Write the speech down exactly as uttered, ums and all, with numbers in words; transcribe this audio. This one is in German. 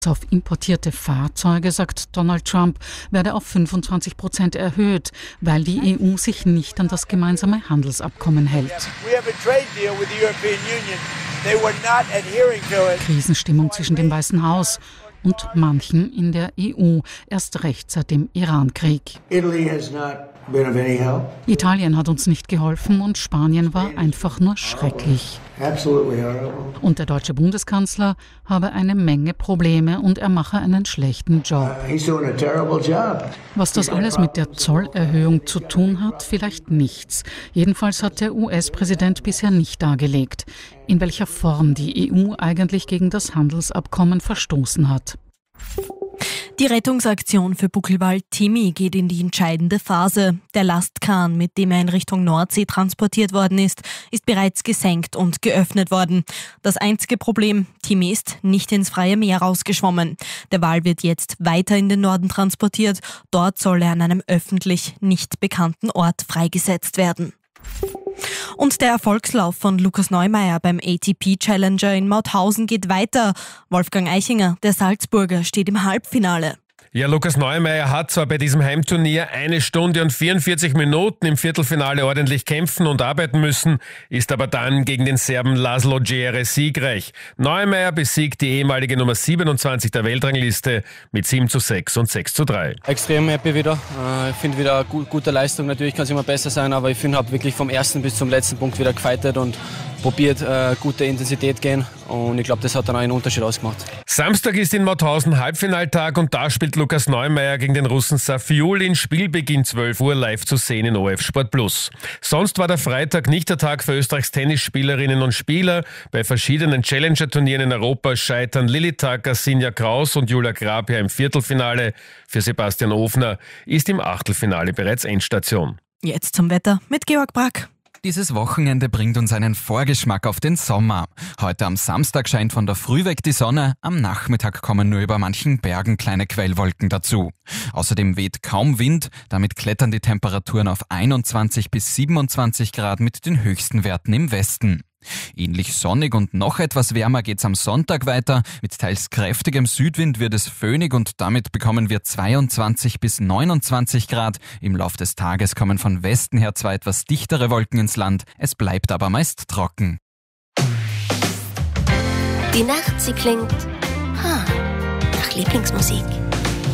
Auf importierte Fahrzeuge, sagt Donald Trump, werde auf fünfundzwanzig Prozent erhöht, weil die E U sich nicht an das gemeinsame Handelsabkommen hält. Krisenstimmung zwischen dem Weißen Haus und manchen in der E U, erst recht seit dem Irankrieg. Italien hat uns nicht geholfen und Spanien war einfach nur schrecklich. Und der deutsche Bundeskanzler habe eine Menge Probleme und er mache einen schlechten Job. Was das alles mit der Zollerhöhung zu tun hat, vielleicht nichts. Jedenfalls hat der U S-Präsident bisher nicht dargelegt, in welcher Form die E U eigentlich gegen das Handelsabkommen verstoßen hat. Die Rettungsaktion für Buckelwald Timmy geht in die entscheidende Phase. Der Lastkahn, mit dem er in Richtung Nordsee transportiert worden ist, ist bereits gesenkt und geöffnet worden. Das einzige Problem, Timmy ist nicht ins freie Meer rausgeschwommen. Der Wal wird jetzt weiter in den Norden transportiert. Dort soll er an einem öffentlich nicht bekannten Ort freigesetzt werden. Und der Erfolgslauf von Lukas Neumeier beim A T P Challenger in Mauthausen geht weiter. Wolfgang Eichinger, der Salzburger, steht im Halbfinale. Ja, Lukas Neumeier hat zwar bei diesem Heimturnier eine Stunde und vierundvierzig Minuten im Viertelfinale ordentlich kämpfen und arbeiten müssen, ist aber dann gegen den Serben Laszlo Djere siegreich. Neumeier besiegt die ehemalige Nummer siebenundzwanzig der Weltrangliste mit sieben zu sechs und sechs zu drei. Extrem happy wieder. Ich finde wieder eine gute Leistung. Natürlich kann es immer besser sein, aber ich finde, habe wirklich vom ersten bis zum letzten Punkt wieder gefightet und probiert, äh, gute Intensität gehen. Und ich glaube, das hat dann auch einen Unterschied ausgemacht. Samstag ist in Mauthausen Halbfinaltag und da spielt Lukas Neumeier gegen den Russen Safiulin. Spielbeginn zwölf Uhr live zu sehen in O F Sport Plus. Sonst war der Freitag nicht der Tag für Österreichs Tennisspielerinnen und Spieler. Bei verschiedenen Challenger-Turnieren in Europa scheitern Lilly Tacker, Sinja Kraus und Julia Grabher im Viertelfinale. Für Sebastian Ofner ist im Achtelfinale bereits Endstation. Jetzt zum Wetter mit Georg Brack. Dieses Wochenende bringt uns einen Vorgeschmack auf den Sommer. Heute am Samstag scheint von der Früh weg die Sonne, am Nachmittag kommen nur über manchen Bergen kleine Quellwolken dazu. Außerdem weht kaum Wind, damit klettern die Temperaturen auf einundzwanzig bis siebenundzwanzig Grad mit den höchsten Werten im Westen. Ähnlich sonnig und noch etwas wärmer geht's am Sonntag weiter. Mit teils kräftigem Südwind wird es föhnig und damit bekommen wir zweiundzwanzig bis neunundzwanzig Grad. Im Lauf des Tages kommen von Westen her zwar etwas dichtere Wolken ins Land, es bleibt aber meist trocken. Die Nacht, sie klingt ha, nach Lieblingsmusik.